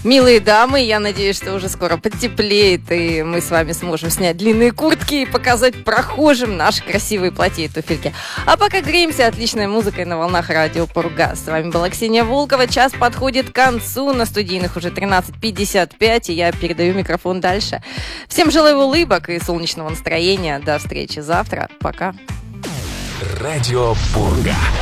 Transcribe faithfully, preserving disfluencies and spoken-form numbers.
Милые дамы, я надеюсь, что уже скоро потеплеет, и мы с вами сможем снять длинные куртки и показать прохожим наши красивые платья и туфельки. А пока греемся отличной музыкой на волнах радио Пурга. С вами была Ксения Волкова. Час подходит к концу. На студийных уже тринадцать пятьдесят пять, и я передаю микрофон дальше. Всем желаю улыбок и солнечного настроения. До встречи завтра. Пока. Радио Пурга.